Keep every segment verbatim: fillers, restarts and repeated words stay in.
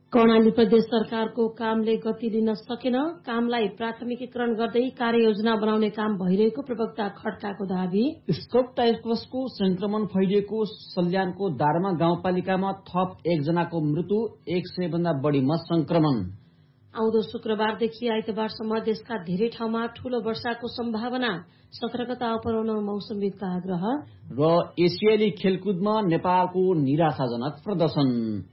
कर्णाली प्रदेश सरकारको कामले गति लिन सकेन, कामलाई प्राथमिकीकरण गर्दै कार्ययोजना बनाउने काम भइरहेको प्रवक्ता खड्काको दावी। स्कोप टाइफसको संक्रमण फैलिएको सल्यानको दारमा गाउँपालिकामा थप एकजनाको मृत्यु, एक सय भन्दा बढ़ीमा संक्रमण। आउँदो शुक्रबारदेखि आइतबारसम्म देशका धेरै ठाउँमा ठूलो वर्षाको सम्भावना, सतर्कता अपनाउन मौसमविदका आग्रह। र एसियाली खेलकुदमा नेपालको निराशाजनक प्रदर्शन।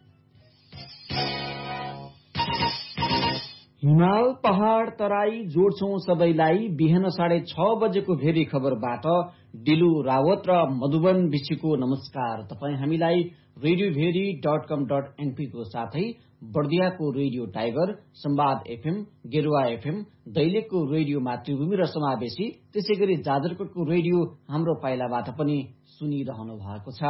हिमाल पहाड़ तराई जोड्छौं सबैलाई। बिहान साढे छ बजेको भेरी खबरबाट डिलु रावत र मधुबन विशीको नमस्कार। तपाई हामीलाई रेडियो भेरी डट कम डट एनपी को साथै बर्दियाको रेडियो टाइगर, संवाद एफएम, गेरुवा एफएम, दैलेखको रेडियो मातृभूमि र समावेशी, त्यसै गरी जाजरकोटको रेडियो हाम्रो पाइलाबाट पनि सुनिरहनु भएको छ।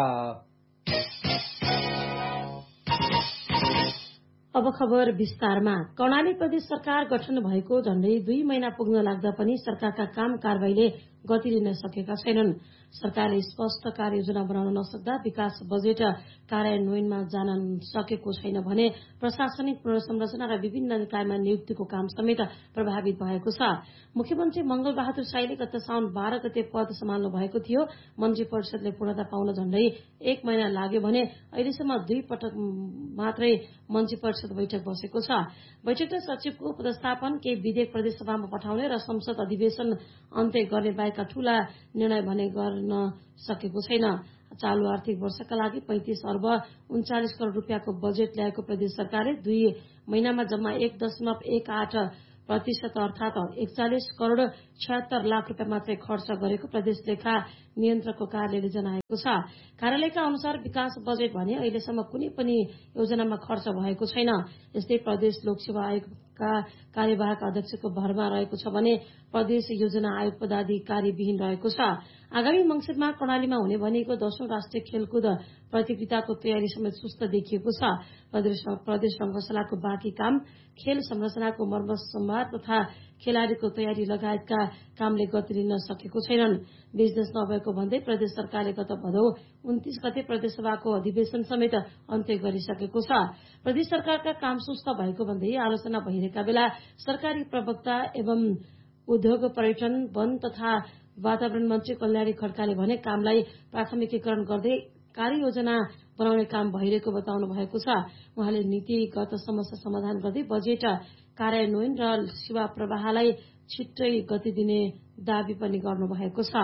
अब खबर विस्तारमा। कर्णाली प्रदेश सरकार गठन भएको झण्डै दुई महिना पुग्न लाग्दा पनि सरकारका काम कारबाहीले गति लिन सकेका छैनन्। सरकारले स्पष्ट कार्ययोजना बनाउन नसक्दा विकास बजेट कार्यान्वयनमा जान सकेको छैन भने प्रशासनिक पुनर्संरचना र विभिन्न निकायमा नियुक्तिको काम समेत प्रभावित भएको छ। मुख्यमन्त्री मंगल बहादुर शाहीले गत साउन बाह्र गते पद सम्हाल्नु भएको थियो। मन्त्री परिषदले पूर्णता पाउन झण्डै एक महिना लाग्यो भने अहिलेसम्म दुई पटक मात्रै मन्त्री परिषद बैठक बसेको छ। बैठकले सचिवको पदस्थापन, केही विधेयक प्रदेश सभामा पठाउने र संसद अधिवेशन अन्त्य गर्ने बाहेकका ठूला निर्णय भने गर्न सकेको छैन। चालू आर्थिक वर्षका लागि पैंतिस अर्ब उन्चालिस करोड़ रूपियाँको बजेट ल्याएको प्रदेश सरकारले दुई महिनामा जम्मा एक दशमलव एक आठ प्रतिशत अर्थात एकचालिस करोड़ छयत्तर लाख रूपियाँ मात्रै खर्च गरेको प्रदेश लेखा नियन्त्रकको कार्यालयले जनाएको छ। कार्यालयका अनुसार विकास बजेट भने अहिलेसम्म कुनै पनि योजनामा खर्च भएको छैन। यस्तै प्रदेश लोकसेवा आयोगका कार्यवाहक अध्यक्षको भरमा रहेको छ भने प्रदेश योजना आयोग पदाधिकारी विहीन रहेको छ। आगामी मंसिरमा कर्णालीमा हुने भनिएको दशौं राष्ट्रिय खेलकुद प्रतियोगिताको तयारी समेत सुस्त देखिएको छ। प्रदेश रंगशालाको बाँकी काम, खेल संरचनाको मर्मसम्भार तथा खेलाड़ीको तयारी लगायतका कामले गति लिन सकेको छैनन्। बिजनेस नभएको भन्दै प्रदेश सरकारले गत भदौ उन्तीस गते प्रदेशसभाको अधिवेशन समेत अन्त्य गरिसकेको छ। प्रदेश सरकारका काम सुस्त भएको भन्दै आलोचना भइरहेका बेला सरकारी प्रवक्ता एवं उद्योग, पर्यटन, वन तथा वातावरण मन्त्री कल्याणी खड्काले भने कामलाई प्राथमिकीकरण गर्दै कार्ययोजना बनाउने काम भइरहेको बताउनु भएको छ। उहाँले नीतिगत समस्या समाधान गर्दै बजेट कार्यान्वयन र सेवा प्रवाहलाई छिट्टै गति दिने दावी पनि गर्नुभएको छ।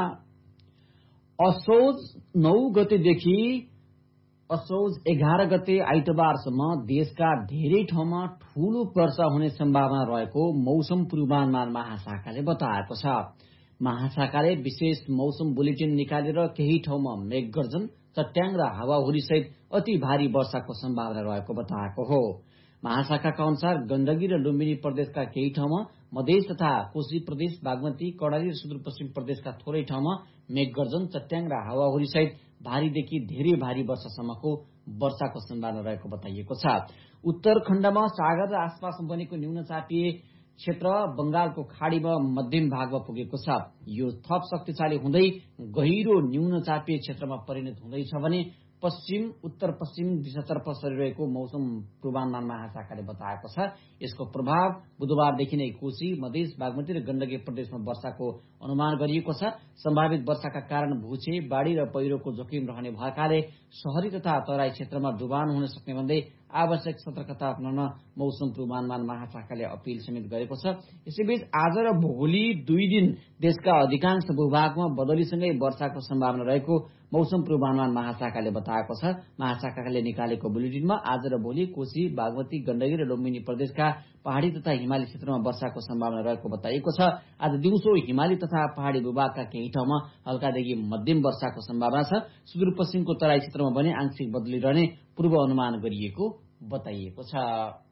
असोज नौ गतेदेखि असोज एघार गते आइतबारसम्म देशका धेरै ठाउँमा ठूलो वर्षा हुने सम्भावना रहेको मौसम पूर्वानुमान महाशाखाले बताएको छ। महाशाखाले विशेष मौसम बुलेटिन निकालेर केही ठाउँमा मेघगर्जन, चट्याङ र हावाहुरी सहित अति भारी वर्षाको सम्भावना रहेको बताएको हो। महाशाखाका अनुसार गण्डकी र लुम्बिनी प्रदेशका केही ठाउँमा, मधेस तथा कोशी प्रदेश, बागमती, कर्णाली र सुदूरपश्चिम प्रदेशका थोरै ठाउँमा मेघगर्जन, चट्याङ र हावाहुरी सहित भारीदेखि धेरै भारी वर्षासम्मको वर्षाको सम्भावना रहेको बताइएको छ। उत्तरखण्डमा सागर र आसपासमा बनेको न्यूनचापीय क्षेत्र बंगालको खाड़ीमा मध्यम भागमा पुगेको छ। यो थप शक्तिशाली हुँदै गहिरो न्यूनचापीय क्षेत्रमा परिणत हुँदैछ भने पश्चिम उत्तर पश्चिम दिशातर्फ सरिरहेको मौसम पूर्वानुमान महाशाखाले बताएको छ। यसको प्रभाव बुधबारदेखि नै कोशी, मधेस, बागमती र गण्डकी प्रदेशमा वर्षाको अनुमान गरिएको छ। सम्भावित वर्षाका कारण भूचे, बाढ़ी र पहिरोको जोखिम रहने भएकाले शहरी तथा तराई क्षेत्रमा डुबान हुन सक्ने भन्दै आवश्यक सतर्कता अपनाउन मौसम पूर्वानुमान महाशाखाले अपील समेत गरेको छ। यसैबीच आज र भोलि दुई दिन देशका अधिकांश भूभागमा बदलीसँगै वर्षाको सम्भावना रहेको मौसम पूर्वानुमान महाशाखाले बताएको छ। महाशाखाले निकालेको बुलेटिनमा आज र भोलि कोशी, बागमती, गण्डकी र लुम्बिनी प्रदेशका पहाड़ी तथा हिमाली क्षेत्रमा वर्षाको सम्भावना रहेको बताइएको छ। आज दिउँसो हिमाली तथा पहाड़ी भूभागका केही ठाउँमा हल्कादेखि मध्यम वर्षाको सम्भावना छ। सुदूरपश्चिमको तराई क्षेत्रमा पनि आंशिक बदली रहने पूर्व अनुमान गरिएको बताइएको छ।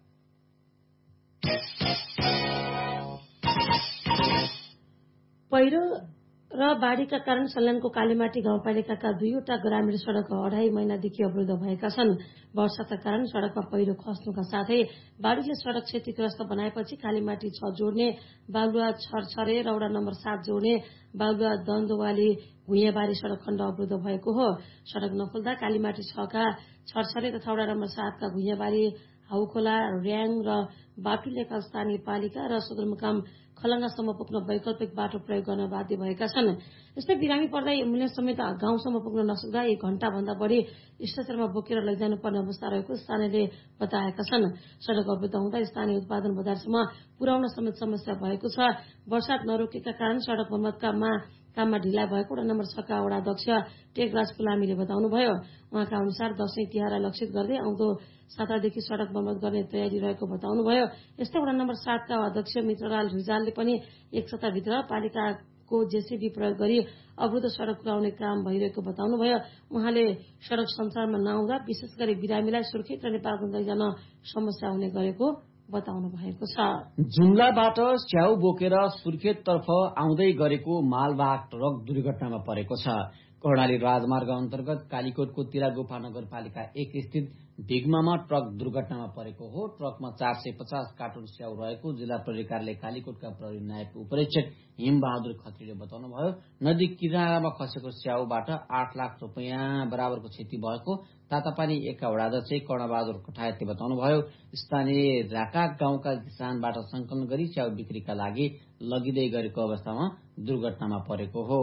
पहिरो र बाढ़ीका कारण सल्यानको कालीमाटी गाउँपालिकाका दुईवटा ग्रामीण सड़क अढाई महिनादेखि अवरुद्ध भएका छन्। वर्षाका कारण सड़कमा पहिरो खस्नुका साथै बाढ़ीले सड़क क्षतिग्रस्त बनाएपछि कालीमाटी छ जोड्ने बालुवा छरछरे, रौड़ा नम्बर सात जोड्ने बालुवा दन्दवाली भुइँबारी सड़क खण्ड अवरुद्ध भएको हो। सड़क नखोल्दा कालीमाटी छका छरछरे तथा वडा नम्बर सातका भुइँबारी, हाउखोला, र्याङ र बाटुलेका स्थानीय पालिका र सदरमुकाम खलंगासम्म पुग्न वैकल्पिक बाटो प्रयोग गर्न बाध्य भएका छन्। यस्तै बिरामी पर्दा एम्बुलेन्स समेत गाउँसम्म पुग्न नसक्दा एक घण्टा भन्दा बढ़ी स्ट्रेचरमा बोकेर लैजानु पर्ने अवस्था रहेको स्थानीयले बताएका छन्। सड़क अवरुद्ध हुँदा स्थानीय उत्पादन बजारसम्म पुर्याउन समेत समस्या भएको छ। वर्षात नरोकेका कारण सड़क मर्मतका काममा ढिला भएको वडा नम्बर छका वडा अध्यक्ष टेकराज पुलामीले बताउनुभयो। उहाँका अनुसार दशैं तिहारलाई लक्षित गर्दै आउँदो सातादेखि सड़क मर्मत गर्ने तयारी रहेको बताउनुभयो। यस्तै वडा नम्बर सातका अध्यक्ष मित्रलाल रिजालले पनि एक सप्ताहभित्र पालिकाको जेसीबी प्रयोग गरी अवरुद्ध सड़क पुर्याउने काम भइरहेको बताउनुभयो। उहाँले सड़क सञ्चारमा नआउँदा विशेष गरी बिरामीलाई सुर्खेत र नेपालगञ्ज लैजान समस्या हुने गरेको बताउनु भएको छ। जुम्लाबाट स्याउ बोकेर सुर्खेततर्फ आउँदै गरेको मालवाहक ट्रक दुर्घटनामा परेको छ। कर्णाली राजमार्ग अन्तर्गत कालीकोटको तिरागुफा नगरपालिका एक स्थित ढिग्मामा ट्रक दुर्घटनामा परेको हो। ट्रकमा चार सय पचास कार्टुन स्याउ रहेको जिल्ला प्रहरी कार्यालय कालीकोटका प्रहरी नायब उपरीक्षक हिमबहादुर खत्रीले बताउनुभयो। नदी किनारामा खसेको स्याउबाट आठ लाख रुपियाँ बराबरको क्षति भएको तातापानी एकका वडाध्यक्ष कर्णबहादुर कठायतले बताउनुभयो। स्थानीय राका गाउँका किसानबाट संकलन गरी स्याउ बिक्रीका लागि लगिँदै गरेको अवस्थामा दुर्घटनामा परेको हो।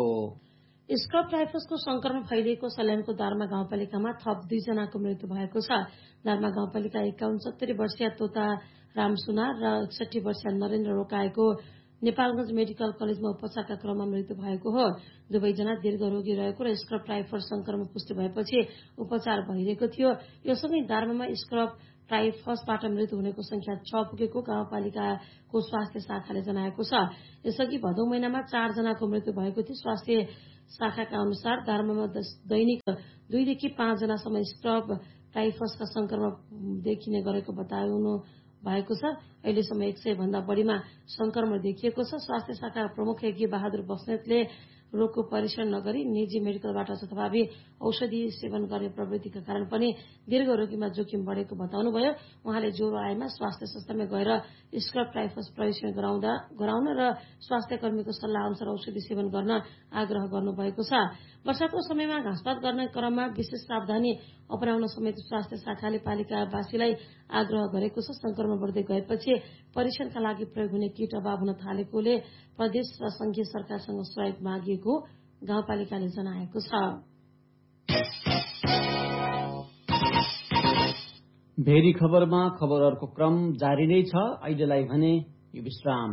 स्क्रब टाइफसको संक्रमण फैलिएको सल्यानको दार्मा गाउँपालिकामा थप दुईजनाको मृत्यु भएको छ। दार्मा गाउँपालिका एकाउन्न सत्तरी वर्षीय तोता राम सुनार र एकसठी वर्षीय नरेन्द्र रोकाएको नेपालगञ्ज मेडिकल कलेजमा उपचारका क्रममा मृत्यु भएको हो। दुवैजना दीर्घ रोगी रहेको र स्क्रब टाइफस संक्रमण पुष्टि भएपछि उपचार भइरहेको थियो। यो सँगै दार्मामा स्क्रब टाइफसबाट मृत्यु हुनेको संख्या छ पुगेको गाउँपालिकाको स्वास्थ्य शाखाले जनाएको छ। यसअघि भदौ महिनामा चार जनाको मृत्यु भएको थियो। स्वास्थ्य शाखाका अनुसार दार्मामा दैनिक दुईदेखि पाँच जनासम्म स्क्रब टाइफसका संक्रमण देखिने गरेको बताउनु भएको छ। अहिलेसम्म एक सय भन्दा बढ़ीमा संक्रमण देखिएको छ। स्वास्थ्य शाखा प्रमुख यज्ञ बहादुर बस्नेतले रोगको परीक्षण नगरी निजी मेडिकलबाट जथाभावी औषधि सेवन गर्ने प्रवृत्तिका कारण पनि दीर्घ रोगीमा जोखिम बढ़ेको बताउनुभयो। उहाँले ज्वरो आएमा स्वास्थ्य संस्थामा गएर स्क्रब टाइफस परीक्षण गराउँदा गराउन र स्वास्थ्य कर्मीको सल्लाह अनुसार औषधि सेवन गर्न आग्रह गर्नुभएको छ। वर्षाको समयमा घाँसपात गर्ने क्रममा विशेष सावधानी अपनाउन समेत स्वास्थ्य शाखाले पालिकावासीलाई आग्रह गरेको छ। संक्रमण बढ्दै गएपछि परीक्षणका लागि प्रयोग हुने किट अभाव हुन थालेकोले प्रदेश र संघीय सरकारसँग सहयोग मागिएको गाउँपालिकाले जनाएको छ। भेरी खबरमा खबरहरूको क्रम जारी नै छ। अहिलेलाई भने यो विश्राम।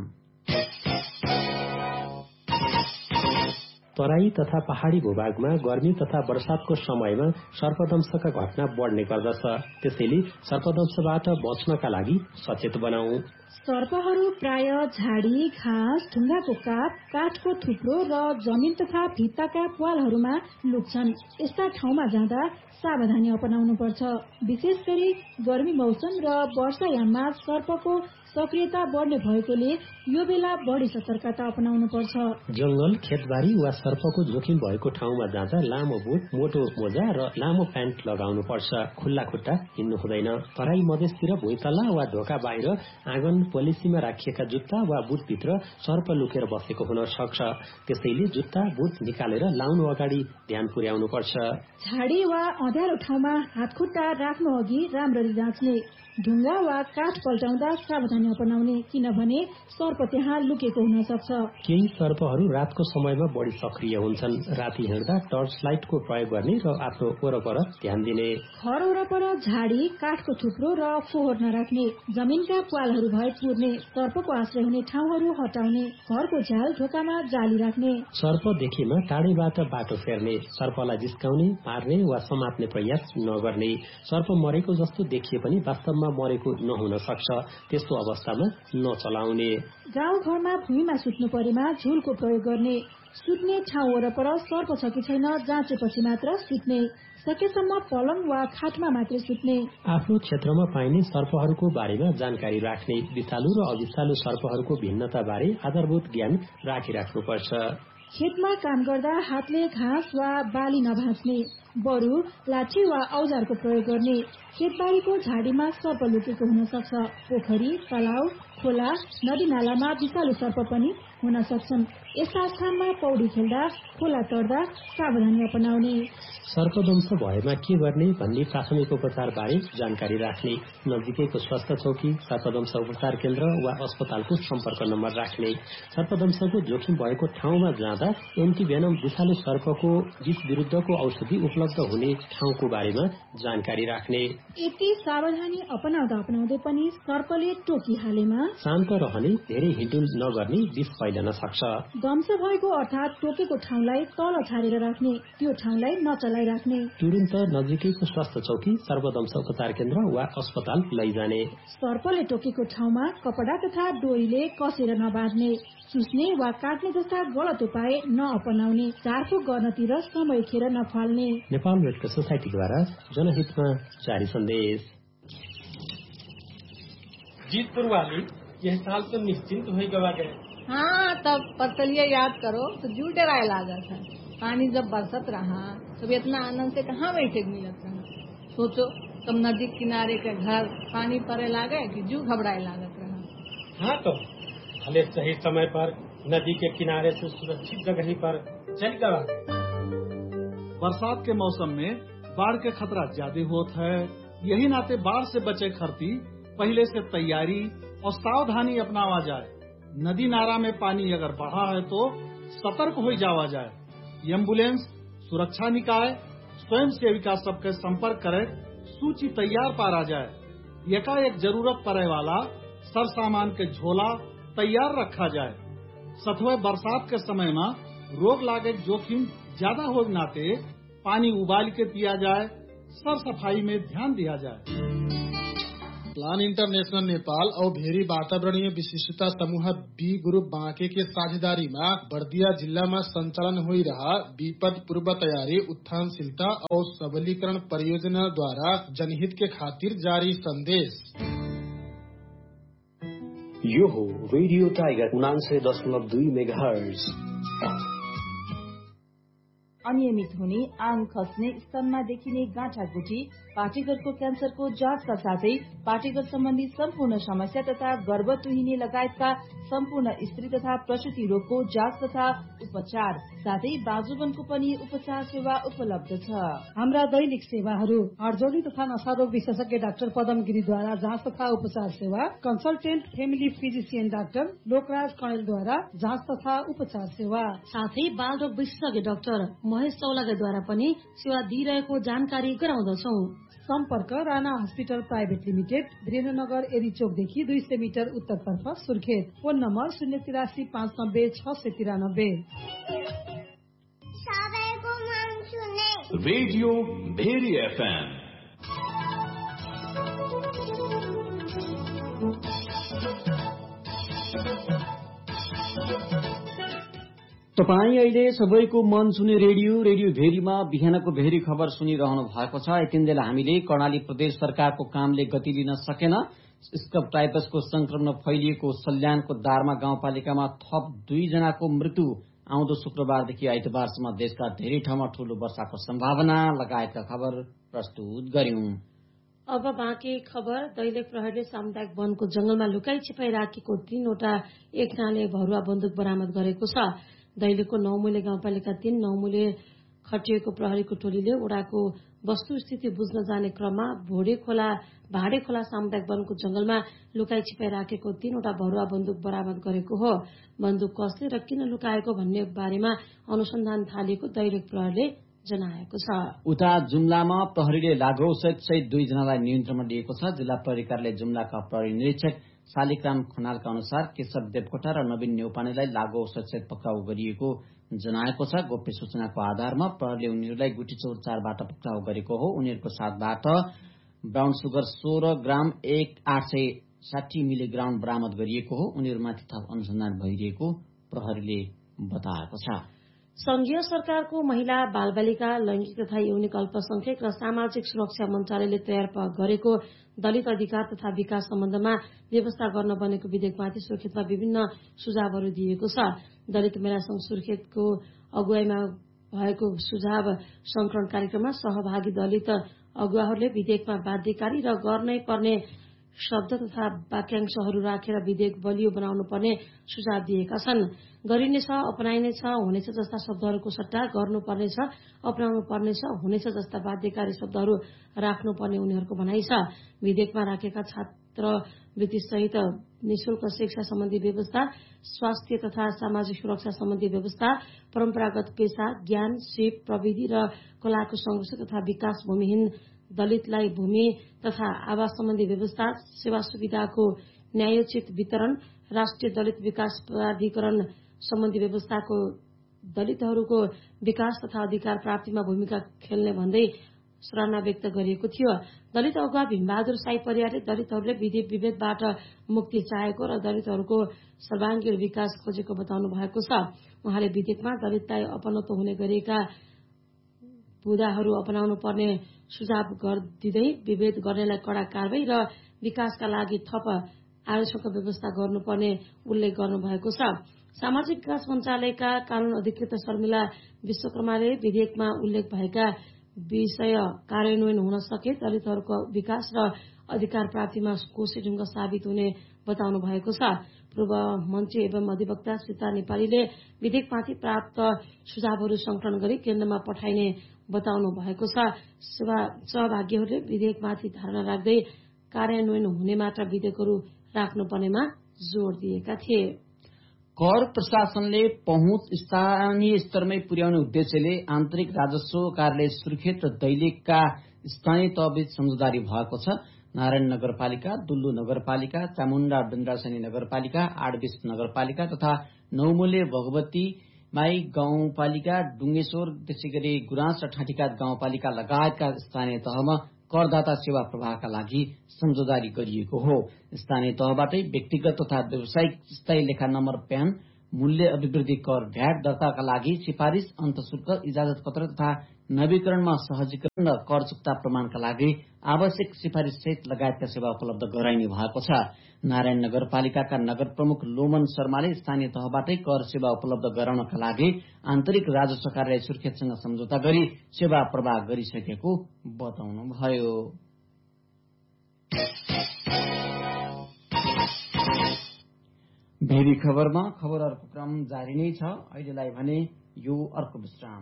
तराई तथा पहाड़ी भूभागमा गर्मी तथा वर्षातको समयमा सर्पदंशका घटना बढ्ने गर्दछ। त्यसैले सर्पदंशबाट बच्नका लागि सचेत बनाऊ। सर्पहरू प्राय झाडी, घाँस, ढुङ्गाको काप, काठको थुप्रो र जमिन तथा भित्ताका प्वालहरूमा लुक्छन्। यस्ता ठाउँमा जाँदा सावधानी अपनाउनु पर्छ। विशेष गरी गर्मी मौसम र वर्षायाममा सर्पको सक्रियता बढ्ने भएकोले यो बेला बढ़ी सतर्कता अपनाउनु पर्छ। जंगल, खेतबारी वा सर्पको जोखिम भएको ठाउँमा जाँदा लामो बुट, मोटो मोजा र लामो प्यान्ट लगाउनु पर्छ। खुल्ला खुट्टा हिँड्नु हुँदैन। तराई मधेसतिर भुइँतल्ला वा ढोका बाहिर आँगन पोलिसीमा राखिएका जुत्ता वा बुटभित्र सर्प लुकेर बसेको हुन सक्छ। त्यसैले जुत्ता बुट निकालेर लाउनु अगाडि ध्यान पुर्याउनु पर्छ। झाडी वा अँध्यारो ठाउँमा हातखुट्टा राख्नु अघि राम्ररी जाँच्ने। ढुङ्गा वा काठ पल्टाउँदा सावधानी अपनाउने, किनभने सर्प त्यहाँ लुकेको हुन सक्छ। केही सर्पहरू रातको समयमा बढ़ी सक्रिय हुन्छन्। राति हिँड्दा टर्च लाइटको प्रयोग गर्ने र आफ्नो वरपर ध्यान दिने। घर वरपर झाडी, काठको थुप्रो र फोहोर नराख्ने। जमिनका प्वालहरू भए पुर्ने। सर्पको आश्रय हुने ठाउँहरू हटाउने। घरको झ्याल ढोकामा जाली राख्ने। सर्प देखेमा टाढैबाट बाटो फेर्ने। सर्पलाई जिस्काउने, मार्ने वा समात्ने प्रयास नगर्ने। सर्प मरेको जस्तो देखिए पनि वास्तवमा मरेको नहुन सक्छ। त्यस्तो अवस्थामा नचलाउने। गाउँ घरमा भूमिमा सुत्नु परेमा झुलको प्रयोग गर्ने। सुत्ने ठाउँ वरपर सर्प छ कि छैन जाँचेपछि मात्र सुत्ने। सकेसम्म पलङ वा खाटमा मात्रै सुत्ने। आफ्नो क्षेत्रमा पाइने सर्पहरूको बारेमा जानकारी राख्ने। विषालु र अविषालु सर्पहरूको भिन्नता बारे आधारभूत ज्ञान राखिराख्नुपर्छ। खेतमा काम गर्दा हातले घाँस वा बाली नभाँच्ने। बरु लाठी वा औजारको प्रयोग गर्ने। खेतबारीको झाडीमा सर्प लुकेको हुन सक्छ। पोखरी, तलाउ, खोला नदी नालामा विषालु सर्प पनि हुन सक्छन्। यस्ता स्थानमा पौडी खेल्दा खोला तर्दा सावधानी अपनाउने। सर्पदंश भएमा के गर्ने भन्ने प्राथमिक उपचार बारे जानकारी राख्ने, नजिकैको स्वास्थ्य चौकी, सर्पदंश उपचार केन्द्र वा अस्पतालको सम्पर्क नम्बर राख्ने, सर्पदंशको जोखिम भएको ठाउँमा जाँदा एन्टिभेनम विषालु सर्पको विष विरुद्धको औषधि उपलब्ध हुने ठाउँको बारेमा जानकारी राख्ने। यति सावधानी अपनाउँदा अपनाउँदै पनि सर्पले टोकिहालेमा शान्त रहने, धेरै हिँडुल नगर्ने, विष फैलन सक्छ। दंश भएको अर्थात टोकेको ठाउँलाई तल छाडेर राख्ने, त्यो ठाउँलाई नचलाई राख्ने। तुरुन्त नजिकैको स्वास्थ्य चौकी, सर्पदंश उपचार केन्द्र वा अस्पताल लैजाने। सर्पले टोकेको ठाउँमा कपडा तथा डोरीले कसेर नबाँध्ने, चुस्ने वा काट्ने जस्ता गलत उपाय नअपनाउने, झारफुक गर्नतिर समय खेर नफाल्ने। नेपाल रेडक्रस सोसाइटीद्वारा जनहितमा जारी सन्देश। जीतपुर वाली यह साल तो निश्चिंत हो गवा गए। हाँ, तब पत्तलिया याद करो तो जू डराए लागा था। पानी जब बरसत रहा तब इतना आनंद से कहाँ बैठे मिलत रहा। सोचो तब नदी किनारे के घर पानी पड़े लागे कि जू घबराए लागत रहा। हाँ, तो भले सही समय पर नदी के किनारे से सुरक्षित जगह पर चल गवा गए। बरसात के मौसम में बाढ़ के खतरा ज्यादा होता है, यही नाते बाढ़ से बचे खरती पहले से तैयारी और सावधानी अपनावा जाए। नदी नारा में पानी अगर बढ़ा है तो सतर्क हो जावा जाए। एम्बुलेंस, सुरक्षा निकाय, स्वयं सेविका सबके संपर्क करे, सूची तैयार पारा जाए। एकाएक जरूरत पड़े वाला सर सामान के झोला तैयार रखा जाए। सतवे बरसात के समय में रोग लागे जोखिम ज्यादा हो नाते पानी उबाल के पिया जाए, सर सफाई में ध्यान दिया जाए। प्लान इंटरनेशनल नेपाल और भेरी वातावरणीय विशिष्टता समूह बी ग्रुप बांके के साझेदारी में बर्दिया जिला में संचालन हो रहा विपद पूर्व तैयारी, उत्थानशीलता और सबलीकरण परियोजना द्वारा जनहित के खातिर जारी संदेश। यो हो रेडियो टाइगर उनान्सय दशमलव दुई मेगाहर्ज। अनियमित हुने, आङ खस्ने, स्तनमा देखिने गाँठागुठी, पार्टीगरको क्यान्सरको जाँचका साथै पार्टीगर सम्बन्धी सम्पूर्ण समस्या तथा गर्भतुहिनी लगायतका सम्पूर्ण स्त्री तथा प्रसूति रोगको जाँच तथा उपचार साथै बाजुबनको पनि उपचार सेवा उपलब्ध छ। हाम्रा दैनिक सेवाहरू हडजोडी तथा नसारोग विशेषज्ञ डाक्टर पदम गिरीद्वारा जाँच तथा उपचार सेवा, consultant family physician doctor Lokraj कणेलद्वारा जाँच तथा उपचार सेवा, साथै बाल रोग विशेषज्ञ डाक्टर महेश चौलागाद्वारा पनि सेवा दिइरहेको जानकारी गराउँदछौ। सम्पर्क Rana hospital private limited, Birendranagar एरीचोकदेखि दुई सय मिटर उत्तरतर्फ सुर्खेत। फोन नम्बर शून्य तिरासी पाँच नब्बे छ सय तिरानब्बे। Radio very FM. तपाईँ अहिले सबैको मन सुने रेडियो रेडियो भेरीमा बिहानको भेरी खबर सुनिरहनु भएको छ। यतिन्जेल हामीले कर्णाली प्रदेश सरकारको कामले गति लिन सकेन, स्कब टाइपसको संक्रमण फैलिएको सल्यानको दारमा गाउँपालिकामा थप दुईजनाको मृत्यु, आउँदो शुक्रबारदेखि आइतबारसम्म देशका धेरै ठाउँमा ठूलो वर्षाको सम्भावना लगायतका खबर प्रस्तुत गर्यौं। अब बाँकी खबर। दैलेख प्रहरीले सामुदायिक वनको जंगलमा लुकाई छिपाई राखेको तीनवटा एक नाले भरुवा बन्दुक बरामद गरेको छ। दैलेखको नौमुले गाउँपालिका तीन नौमुले खटिएको प्रहरीको टोलीले ओडाको वस्तुस्थिति बुझ्न जाने क्रममा भोडे खोला भाडे खोला सामुदायिक वनको जंगलमा लुकाई छिपाई राखेको तीनवटा भरुवा बन्दुक बरामद गरेको हो। बन्दुक कसले र किन लुकाएको भन्ने बारेमा अनुसन्धान थालेको दैलेख प्रहरीले जनाएको छ। उता जुम्लामा प्रहरीले लागु औषध सहित दुईजनालाई नियन्त्रणमा लिएको छ। जिल्ला प्रहरी कार्यालय जुम्लाका प्रहरी निरीक्षक शालिग्राम खनालका अनुसार केशव देवकोटा र नवीन नेउपानेलाई लागु औषध सहित पक्राउ गरिएको जनाएको छ। गोप्य सूचनाको आधारमा प्रहरीले उनीहरूलाई गुटीचौर चारबाट पक्राउ गरेको हो। उनीहरूको साथबाट ब्राउन सुगर सोह्र ग्राम एक आठ सय साठी मिलिग्राम बरामद गरिएको हो। उनीहरूमाथि थप अनुसन्धान भइरहेको प्रहरीले बताएको छ। संघीय सरकारको महिला बालबालिका लैंगिक तथा यौनिक अल्पसंख्यक र सामाजिक सुरक्षा मन्त्रालयले तयार गरेको दलित अधिकार तथा विकास सम्बन्धमा व्यवस्था गर्न बनेको विधेयकमाथि सुर्खेतमा विभिन्न सुझावहरू दिएको छ। दलित महिला संघ सुर्खेतको अगुवाईमा भएको सुझाव संकलन कार्यक्रममा सहभागी दलित अगुवाहरूले विधेयकमा बाध्यकारी र गर्नै पर्ने शब्द तथा वाक्यांशहरू राखेर विधेयक बलियो बनाउनु पर्ने सुझाव दिएका छन्। गरिनेछ, अपनाइनेछ, हुनेछ जस्ता शब्दहरूको सट्टा गर्नुपर्नेछ, अपनाउनु पर्नेछ, हुनेछ जस्ता बाध्यकारी शब्दहरू राख्नुपर्ने उनीहरूको भनाइ छ। विधेयकमा राखेका छात्रवृत्ति सहित निशुल्क शिक्षा सम्बन्धी व्यवस्था, स्वास्थ्य तथा सामाजिक सुरक्षा सम्बन्धी व्यवस्था, परम्परागत पेशा, ज्ञान, सिप, प्रविधि र कलाको संरक्षण तथा विकास, भूमिहीन दलितलाई भूमि तथा आवास सम्बन्धी व्यवस्था, सेवा सुविधाको न्यायोचित वितरण, राष्ट्रिय दलित विकास प्राधिकरण सम्बन्धी व्यवस्थाको दलितहरूको विकास तथा अधिकार प्राप्तिमा भूमिका खेल्ने भन्दै सराहना व्यक्त गरिएको थियो। दलित अगुवा भीमबहादुर साई परियारले दलितहरूले विधि विभेदबाट मुक्ति चाहेको र दलितहरूको सर्वाङ्गीण विकास खोजेको बताउनु भएको छ। उहाँले विधेयकमा दलितलाई अपनत्व हुने गरिएका बुदाहरू अपनाउनु पर्ने सुझाव दिँदै विभेद गर्नेलाई कड़ा कारवाही र विकासका लागि थप आरक्षणको व्यवस्था गर्नुपर्ने उल्लेख गर्नुभएको छ। सामाजिक विकास मन्त्रालयका कानून अधिकृत शर्मिला विश्वकर्माले विधेयकमा उल्लेख भएका विषय कार्यान्वयन हुन सके दलितहरूको विकास र अधिकार प्राप्तिमा कोशी ढुङ्ग साबित हुने बताउनु भएको छ। पूर्व मन्त्री एवं अधिवक्ता सीता नेपालीले विधेयकमाथि प्राप्त सुझावहरू संकलन गरी केन्द्रमा पठाइने बताउनु भएको छ। सहभागीहरूले विधेयकमाथि धारणा राख्दै कार्यान्वयन हुने मात्र विधेयकहरू राख्नुपर्नेमा जोड़ दिएका थिए। कर प्रशासनले पहुँच स्थानीय स्तरमै पुर्याउने उद्देश्यले आन्तरिक राजस्व कार्यालय सुर्खेत र दैलेखका स्थानीय तहबीच सम्झौतारी भएको छ। नारायण नगरपालिका, दुल्लु नगरपालिका, चामुण्डा डुङ्ग्रासनी नगरपालिका, आठबीस नगरपालिका तथा नौमूल्य भगवती माई गाउँपालिका, डुङ्गेश्वर, त्यसै गरी गुराँस र ठाँटीकाट गाउँपालिका लगायतका स्थानीय तहमा करदाता सेवा प्रवाहका लागि सम्झौतारी गरिएको हो। स्थानीय तहबाटै व्यक्तिगत तथा व्यावसायिक स्थायी लेखा नम्बर प्यान, मूल्य अभिवृद्धि कर भ्याट दर्ताका लागि सिफारिश, अन्तशुल्क, इजाजत पत्र तथा नवीकरणमा सहजीकरण र कर चुक्ता प्रमाणका लागि आवश्यक सिफारिश सहित लगायतका सेवा उपलब्ध गराइने भएको छ। नारायण नगरपालिकाका नगर प्रमुख लोमन शर्माले स्थानीय तहबाटै कर सेवा उपलब्ध गराउनका लागि आन्तरिक राजस्व कार्यालय सुर्खेतसँग सम्झौता गरी सेवा प्रवाह गरिसकेको बताउनुभयो। भेरी खबरमा खबरहरूको क्रम जारी नै छ। अहिलेलाई भने यो अर्को विश्राम।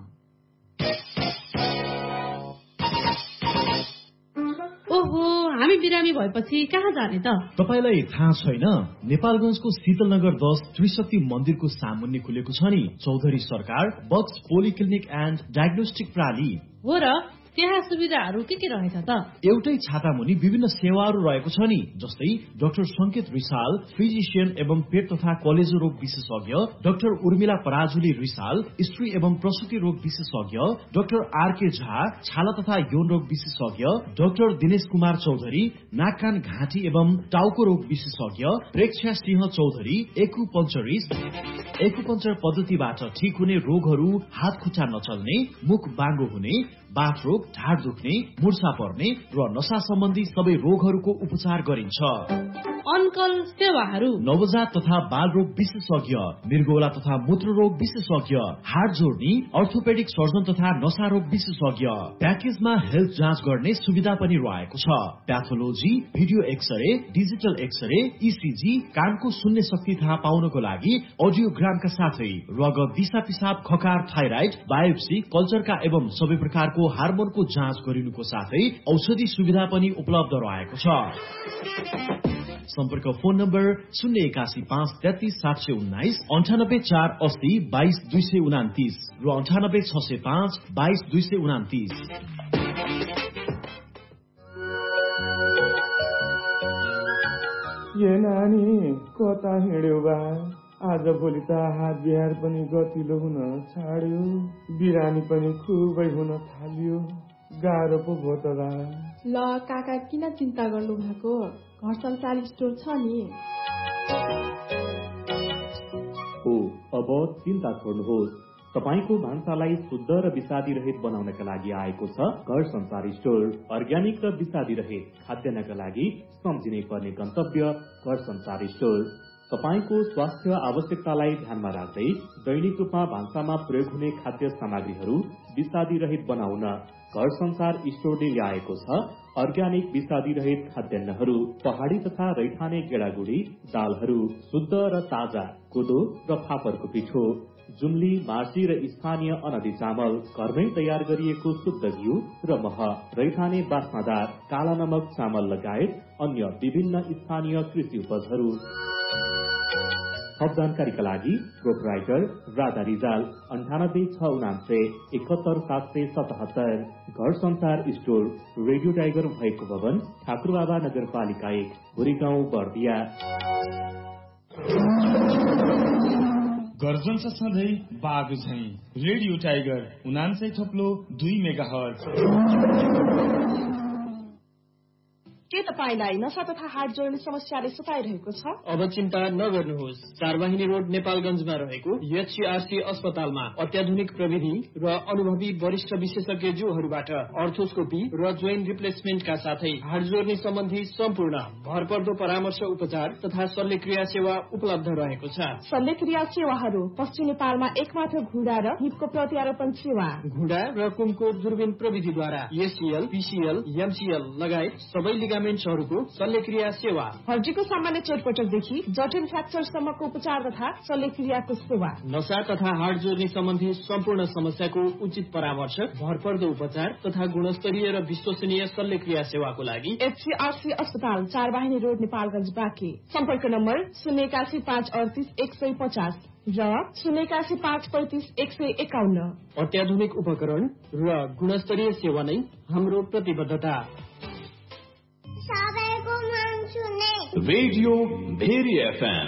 ओहो, हामी बिरामी भएपछि कहाँ जाने त? तपाईलाई थाहा छैन? नेपालगंजको शीतलनगर दस त्रिशक्ति मन्दिरको सामुन्ने खुलेको छ नि चौधरी सरकार बक्स पोलिक्लिनिक एन्ड डायग्नोस्टिक प्रणाली। हो र, त्यहाँ सुविधाहरू के के रहेछ त? एउटै छाता मुनि विभिन्न सेवाहरू रहेको छ नि, जस्तै डाक्टर संकेत रिसाल फिजिशियन एवं पेट तथा कलेजो रोग विशेषज्ञ, डाक्टर उर्मिला पराजुली रिसाल स्त्री एवं प्रसुति रोग विशेषज्ञ, डाक्टर आरके झा छाला तथा यौन रोग विशेषज्ञ, डाक्टर दिनेश कुमार चौधरी नाक कान घाँटी एवं टाउको रोग विशेषज्ञ, प्रेक्षा सिंह चौधरी एक्युपंचरिस्ट एक्युपंचर पद्धतिबाट ठिक हुने रोगहरू, हात खुट्टा नचल्ने, मुख बाङ्गो हुने, बाथ रोग, ढाड दुख्ने, मुर्छा पर्ने र नशा सम्बन्धी सबै रोगहरूको उपचार गरिन्छ। अनकल सेवाहरू नवजात तथा बाल रोग विशेषज्ञ, मृगौला तथा मूत्र रोग विशेषज्ञ, हाड जोड्ने, अर्थोपेडिक सर्जन तथा नशा रोग विशेषज्ञ। प्याकेजमा हेल्थ जाँच गर्ने सुविधा पनि रहेको छ। Pathology, video x-ray, digital x-ray, ECG, कानको सुन्ने शक्ति थाहा पाउनको लागि अडियोग्रामका साथै रगत, दिशा पिसाब, खकार, थाइराइड, बायोप्सी, कल्चरका एवं सबै प्रकारको हार्मोनको जाँच गरिनुको साथै औषधि सुविधा पनि उपलब्ध रहेको छ। सम्पर्क फोन नम्बर शून्य एकासी पाँच तेत्तीस सात सय उन्नाइस, अन्ठानब्बे चार अस्सी बाइस दुई सय उनातिस र अन्ठानब्बे छ सय पाँच बाइस दुई सय उनातिस। ये नानी कता हिँड्यो बा? आज भोलि त हात बिहार पनि गतिलो हुन छाड्यो, बिरामी पनि खुबै हुन थाल्यो, गाह्रो पो भयो त बा। ल काका किन चिन्ता गर्नु भएको? घर संसार स्टोर छ नि। हो, अब चिन्ता छोड्नुहोस्। तपाईको भान्सालाई शुद्ध र विषादी रहित बनाउनका लागि आएको छ घर संसार स्टोर। अर्ग्यानिक र विषादी रहित खाद्यान्नका लागि सम्झिनै पर्ने गन्तव्य घर संसार स्टोर। तपाईको स्वास्थ्य आवश्यकतालाई ध्यानमा राख्दै दैनिक रूपमा भान्सामा प्रयोग हुने खाद्य सामग्रीहरू विषादी रहित बनाउन घर संसार स्टोरले ल्याएको छ अर्ग्यानिक विषादी रहित खाद्यान्नहरू। पहाड़ी तथा रैथाने गेडागुडी दालहरू, शुद्ध र ताजा कोदो र फापरको पिठो, जुम्ली, मार्सी र स्थानीय अनदी चामल, घरमै तयार गरिएको शुद्ध घिउ र मह, रैथाने बास्मादार, काला नमक चामल लगायत अन्य विभिन्न स्थानीय कृषि उपजहरू। थप जानकारीका लागि प्रोपराइटर राधा रिजाल अन्ठानब्बे छ उनान्से एकहत्तर सात सय सतहत्तर। घर संसार स्टोर रेडियो टाइगर भएको भवन ठाकुरबाबा नगरपालिका एक भुरीगाउँ बर्दिया। गर्जन छ सधैँ बाघ झैं रेडियो टाइगर उनान्सय थप्लो दुई मेगा हर्ज। के तपाईलाई नशा तथा हार्ट जोड्ने समस्याले सताइरहेको छ? अब चिन्ता नगर्नुहोस्। चारवाहिनी रोड नेपालगञ्जमा रहेको एचसीआरसी अस्पतालमा अत्याधुनिक प्रविधि र अनुभवी वरिष्ठ विशेषज्ञज्यूहरूबाट अर्थोस्कोपी र जोइन्ट रिप्लेसमेन्टका साथै हार्ट जोड्ने सम्बन्धी सम्पूर्ण भरपर्दो परामर्श उपचार तथा शल्यक्रिया सेवा उपलब्ध रहेको छ। शल्यक्रिया सेवाहरू पश्चिम नेपालमा एकमात्र घुँडा र हिपको प्रत्यारोपण सेवा, घुँडा र कुमको दूरबीन प्रविधिद्वारा एसीएल, पीसीएल, एमसीएल लगायत सबै लिगामेन्ट्सहरूको शल्यक्रिया सेवा, हड्डीको सामान्य चोटपटकदेखि जटिल फ्र्याक्चरसम्मको उपचार तथा शल्यक्रियाको सेवा, नशा तथा हार्ट जोड्ने सम्बन्धी सम्पूर्ण समस्याको उचित परामर्श, भरपर्दो उपचार तथा गुणस्तरीय र विश्वसनीय शल्यक्रिया सेवाको लागि एचसीआरसी अस्पताल चारवाहिनी रोड नेपालगञ्ज बाँके। सम्पर्क नम्बर शून्य एकासी पाँच अडतिस एक सय पचास र शून्य एकासी पाँच पैंतिस एक सय एकाउन्न। अत्याधुनिक उपकरण र गुणस्तरीय सेवा नै हाम्रो प्रतिबद्धता। रेडियो भेरी एफएम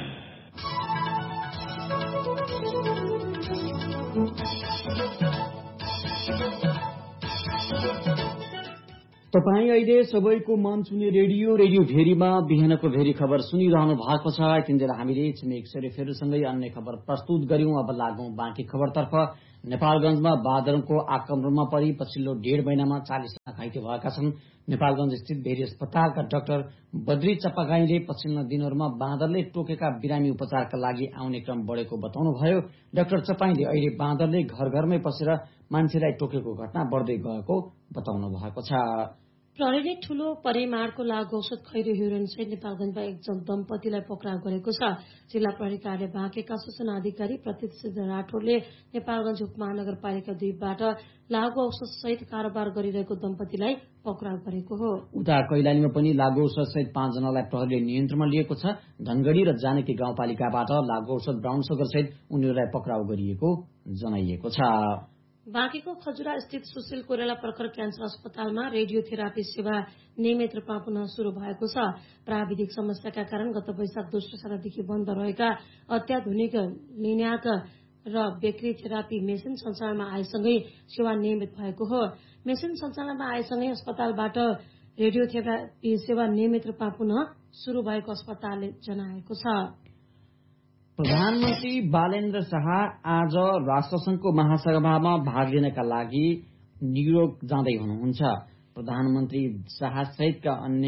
तपाईँ अहिले सबैको मन सुन्ने रेडियो रेडियो भेरीमा बिहानको भेरी खबर सुनिरहनु भएको छ। यतिन्जेल हामीले छिमेक सेरेफेरूसँगै अन्य खबर प्रस्तुत गर्यौं। अब लागौं बाँकी खबरतर्फ। नेपालगञ्जमा बाँदरको आक्रमणमा परि पछिल्लो डेढ महिनामा चालिस जना घाइते भएका छन्। नेपालगञ्ज स्थित भेरी अस्पतालका डाक्टर बद्री चप्पागाईले पछिल्लो दिनहरूमा बाँदरले टोकेका बिरामी उपचारका लागि आउने क्रम बढेको बताउनुभयो। डाक्टर चप्पाईले अहिले बाँदरले घर घरमै पसेर मान्छेलाई टोकेको घटना बढ्दै गएको बताउनु भएको छ। प्रहरीले ठूलो परिमाणको लागू औषध खैरो हेरोइन सहित नेपालगञ्जमा एक दम्पतिलाई पक्राउ गरेको छ। जिल्ला प्रहरी कार्यालय बाँकेका सूचना अधिकारी प्रतीत सिद्ध राठौरले नेपालगञ्ज उपमहानगरपालिका दुईबाट लागू औषध सहित कारोबार गरिरहेको दम्पतिलाई पक्राउ गरेको हो। उता कैलालीमा पनि लागू औषध सहित पाँचजनालाई प्रहरीले नियन्त्रणमा लिएको छ। धनगढ़ी र जानकी गाउँपालिकाबाट लागू औषध ब्राउन सुगर सहित उनीहरूलाई पक्राउ गरिएको जनाइएको छ। बाँकेको खजुरा स्थित सुशील कोइराला प्रखर क्यान्सर अस्पतालमा रेडियोथेरापी सेवा नियमित रूपमा पुनः शुरू भएको छ। प्राविधिक समस्याका कारण गत वैशाख दोस्रो सातादेखि बन्द रहेका अत्याधुनिक लिन्याक र बेकरी थेरापी मेसिन सञ्चालनमा आएसँगै सेवा नियमित भएको हो। मेसिन सञ्चालनमा आएसँगै अस्पतालबाट रेडियोथेरापी सेवा नियमित रूपमा पुनः शुरू भएको अस्पतालले जनाएको छ। प्रधानमन्त्री बालेन्द्र शाह आज राष्ट्रसंघको महासभामा भाग लिनका लागि न्यूयोर्क जाँदै हुनुहुन्छ। प्रधानमन्त्री शाह सहितका अन्य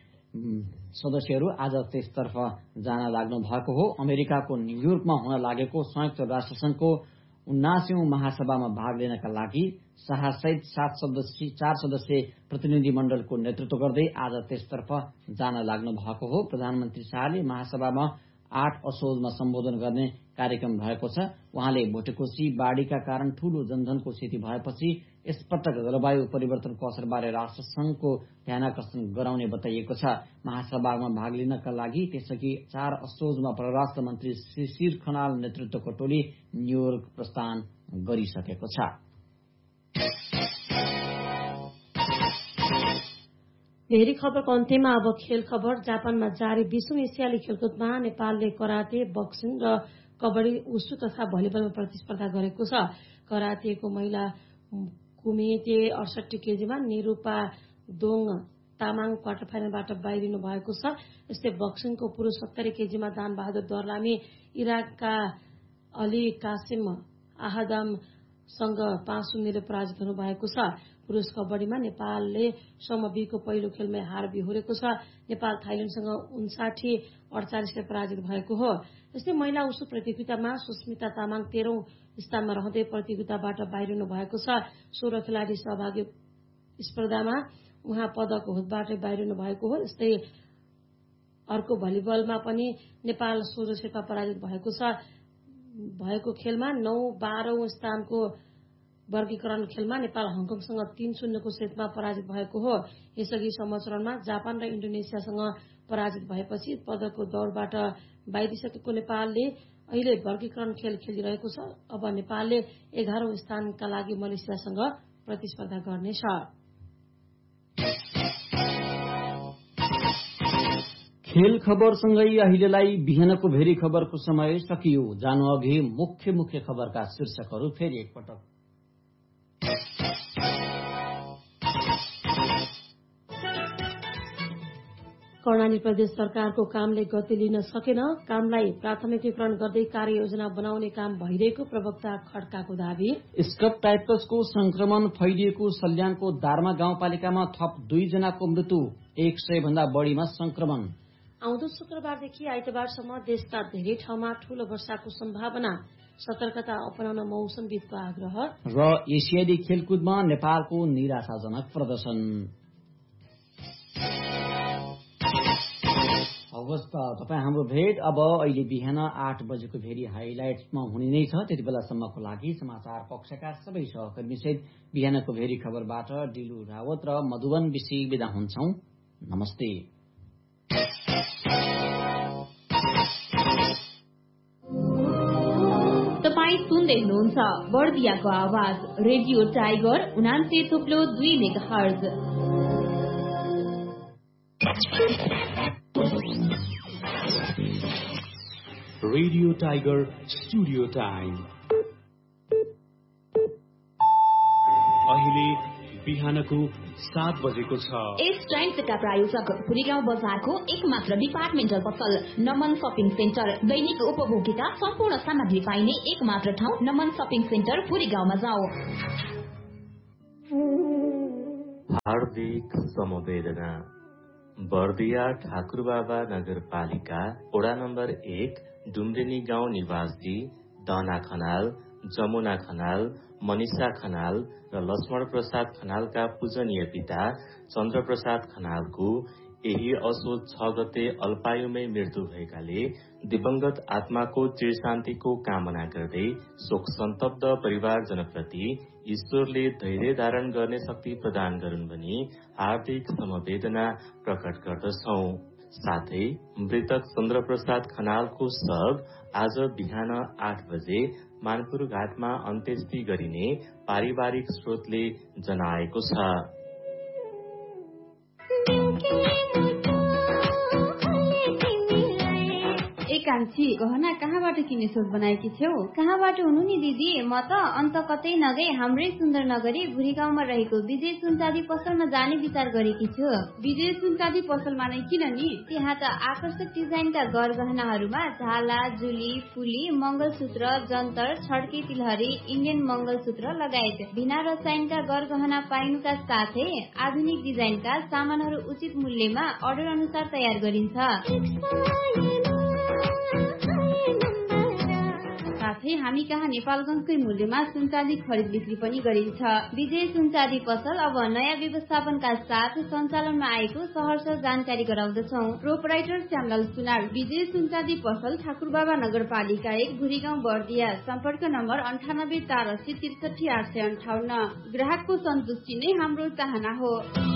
सदस्यहरू आज त्यसतर्फ जान लाग्नु भएको हो। अमेरिकाको न्यूयोर्कमा हुन लागेको संयुक्त राष्ट्रसंघको उन्नासीौं महासभामा भाग लिनका लागि शाह सहित सात सदस्य चार सदस्यीय प्रतिनिधि मण्डलको नेतृत्व गर्दै आज त्यसतर्फ जान लाग्नु भएको हो। प्रधानमन्त्री शाहले महासभामा आठ असोजमा सम्बोधन गर्ने कार्यक्रम भएको छ। उहाँले भोटेकोशी बाढ़ीका कारण ठूलो जनधनको क्षति भएपछि यसपटक जलवायु परिवर्तनको असरबारे राष्ट्रसंघको ध्यानाकर्षण गराउने बताइएको छ। महासभामा भाग लिनका लागि त्यसअघि चार असोजमा परराष्ट्र मन्त्री शिशिर खनाल नेतृत्वको टोली न्यूयोर्क प्रस्थान गरिसकेको छ। भेरी खबरको अन्त्यमा अब खेल खबर। जापानमा जारी बीसौं एसियाली खेलकुदमा नेपालले कराते, बक्सिङ र कबड्डी, उसु तथा भलिबलमा प्रतिस्पर्धा गरेको छ। करातेको महिला कुमेटे अडसठी केजीमा निरूपा दोङ तामाङ क्वार्टर फाइनलबाट बाहिरिनु भएको छ। यस्तै बक्सिङको पुरुष सत्तरी केजीमा दान बहादुर दर्लामी इराकका अली कासिम आहदामसँग पाँच शून्यले पराजित हुनुभएको छ। पुरुष कबड्डीमा नेपालले समूह बी को पहिलो खेलमै हार बिहोरेको छ। नेपाल थाइल्याण्डसँग उन्साठी अडचालिसले पराजित भएको हो। यस्तै महिला उसु प्रतियोगितामा सुस्मिता तामाङ तेह्रौं स्थानमा रहँदै प्रतियोगिताबाट बाहिरिनु भएको छ। सोह्र खेलाडी सहभागी स्पर्धामा उहाँ पदक हुँदबाट बाहिरिनु भएको हो। यस्तै अर्को भलिबलमा पनि नेपाल सोह्र सेटमा पराजित भएको छ। भएको खेलमा नौ बाह्रौं स्थानको वर्गीकरण खेलमा नेपाल हङकङसँग तीन शून्यको सेटमा पराजित भएको हो। यसअघि सम्म चरणमा जापान र इन्डोनेसियासँग पराजित भएपछि पदकको दौड़बाट बाहिरिसकेको नेपालले अहिले वर्गीकरण खेल खेलिरहेको छ। अब नेपालले एघारौं स्थानका लागि मलेसियासँग प्रतिस्पर्धा गर्नेछ। खेल खबरसँगै अहिलेलाई बिहानको भेरी खबरको समय सकियो। जानु अघि मुख्य मुख्य खबरका शीर्षकहरू फेरि एकपटक। कर्णाली प्रदेश सरकारको कामले गति लिन सकेन, कामलाई प्राथमिकीकरण गर्दै कार्ययोजना बनाउने काम भइरहेको प्रवक्ता खड्काको दावी। स्कब टाइफसको संक्रमण फैलिएको सल्यानको दार्मा गाउँपालिकामा थप दुईजनाको मृत्यु, एक सय भन्दा बढ़ीमा संक्रमण। आउँदो शुक्रबारदेखि आइतबारसम्म देशका धेरै ठाउँमा ठूलो वर्षाको सम्भावना, सतर्कता अपनाउन मौसमविदको आग्रह। र एसियाली खेलकुदमा नेपालको निराशाजनक प्रदर्शन। हवस् त तपाईँ हाम्रो भेट अब अहिले बिहान आठ बजेको भेरी हाइलाइट्समा हुने नै छ। त्यति बेलासम्मको लागि समाचार कक्षका सबै सहकर्मीसहित बिहानको भेरी खबरबाट डिलु रावत र मधुवन विशी विदा हुन्छौं। नमस्ते। तपाईँ सुन्दै हुनुहुन्छ बर्दियाको आवाज रेडियो टाइगर उनान्से थुप्लो दुई mega hertz. Radio tiger studio time अहिले बिहानको सात बजेको छ। यस टाइमका प्रायोजक भुरीगाउँ बजारको एक मात्र डिपार्टमेन्टल पसल नमन शपिङ सेन्टर। दैनिक उपभोगका सम्पूर्ण सामग्री पाइने एक मात्र ठाउँ नमन शपिङ सेन्टर भुरीगाउँमा जाऊ। हार्दिक समवेदना। बर्दिया ठाकुरबाबा नगरपालिका वडा नम्बर एक डुम्रेनी गाउँ निवासी दना खनाल, जमुना खनाल, मनिषा खनाल र लक्ष्मण प्रसाद खनालका पूजनीय पिता चन्द्र प्रसाद खनालको यही असोज छ गते अल्पायुमै मृत्यु भएकाले दिवंगत आत्माको चिरशान्तिको कामना गर्दै शोक सन्तप्त परिवारजनप्रति ईश्वरले धैर्य धारण गर्ने शक्ति प्रदान गरून् भनी हार्दिक समवेदना प्रकट गर्दछौं। साथै मृतक चन्द्र प्रसाद खनालको शव आज बिहान आठ बजे मानपुर घाटमा अन्त्येष्टि गरिने पारिवारिक स्रोतले जनाएको छ। कान्छी गहना कहाँबाट किने सोच बनाएकी छौ? कहाँबाट हुनु नि दिदी? म त अन्त कतै नगई हाम्रै सुन्दर नगरी भुरी गाउँमा रहेको विजय सुनचाँदी पसलमा जाने विचार गरेकी छु। विजय सुनचाँदी पसलमा नै किन नि? त्यहाँ त आकर्षक डिजाइनका गरगहनाहरूमा झाला, जुली, फुली, मंगलसूत्र, जन्तर, छड्के तिलहरी, इन्डियन मंगलसूत्र लगायत बिना रसायनका गरगहना पाइनुका साथै आधुनिक डिजाइनका सामानहरू उचित मूल्यमा अर्डर अनुसार तयार गरिन्छ। साथै हामी कहाँ नेपालगञ्जकै मूल्यमा सुनचाँदी खरिद बिक्री पनि गरिन्छ। विजय सुनचाँदी पसल अब नयाँ व्यवस्थापनका साथ सञ्चालनमा आएको सहर्ष जानकारी गराउँदछौ। प्रोपराइटर श्यामलाल सुनार। विजय सुनचाँदी पसल ठाकुरबाबा नगरपालिका एक भुरीगाउँ बर्दिया। सम्पर्क नम्बर अन्ठानब्बे चार अस्सी त्रिसठी आठ सय अन्ठाउन्न। ग्राहकको सन्तुष्टि नै हाम्रो चाहना हो।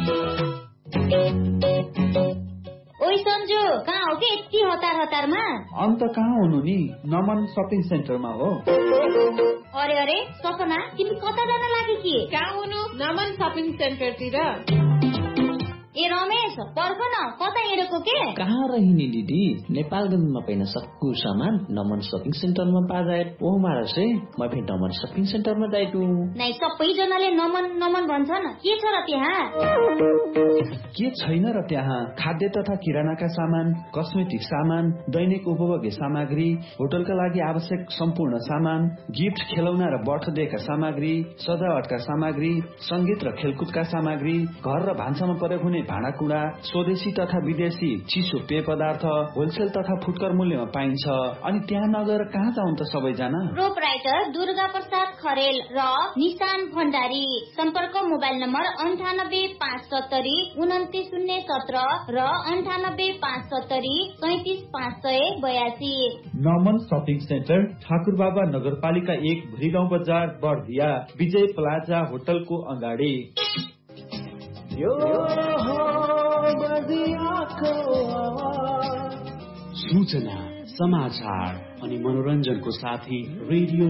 ओइ सन्जु, कहाँ हो के यति हतार हतारमा? अन्त कहाँ हुनु नि? नमन शपिङ सेन्टरमा हो। अरे अरे सपना, तिमी कता जान लागि कि? कहाँ हुनु? नमन शपिङ सेन्टरतिर। ए रमेश पर्ख न कता हिँडेको के कहाँ रहिनी दिदी नेपालगंजमा पाइन सक्कु सामान नमन शपिङ सेन्टरमा पाजाए ओ मारा से म फेरि नमन शपिङ सेन्टरमा जाइटु नै सबैजनाले नमन नमन भन्छन् के छ र त्यहाँ के छैन र त्यहाँ खाद्य तथा किरानाका सामान कस्मेटिक सामान दैनिक उपभोग्य सामग्री होटलका लागि आवश्यक सम्पूर्ण सामान गिफ्ट खेलौना र बर्थडेका सामग्री सजावटका सामग्री संगीत र खेलकुदका सामग्री घर र भान्सामा प्रयोग हुने भाँडाकुँडा स्वदेशी तथा विदेशी चिसो पेय पदार्थ होलसेल तथा फुटकर मूल्यमा पाइन्छ। अनि त्यहाँ नगएर कहाँ जाउँ त सबैजना? प्रोपराइटर दुर्गा प्रसाद खरेल र निशान भण्डारी। सम्पर्क मोबाइल नम्बर अन्ठानब्बे पाँच सत्तरी उन्तिस शून्य सत्र र अन्ठानब्बे पाँच सत्तरी सैतिस पाँच सय बयासी। नमन शपिङ सेन्टर ठाकुरबाबा नगरपालिका एक भुरीगाउँ बजार बर्दिया विजय प्लाजा होटलको अगाडि। सूचना समाचार अनि मनोरञ्जनको साथी रेडियो